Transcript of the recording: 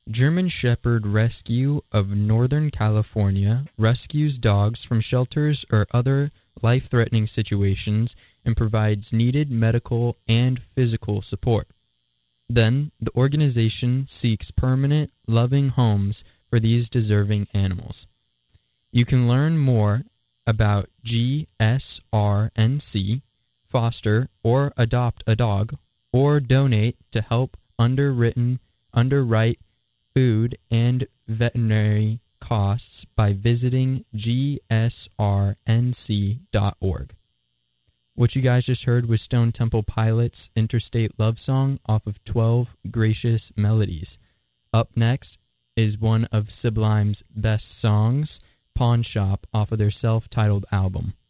German Shepherd Rescue of Northern California rescues dogs from shelters or other life-threatening situations and provides needed medical and physical support. Then, the organization seeks permanent, loving homes for these deserving animals. You can learn more about GSRNC, foster or adopt a dog, or donate to help underwrite food and veterinary costs by visiting gsrnc.org. What you guys just heard was Stone Temple Pilots' Interstate Love Song off of 12 Gracious Melodies. Up next is one of Sublime's best songs, Pawn Shop, off of their self-titled album.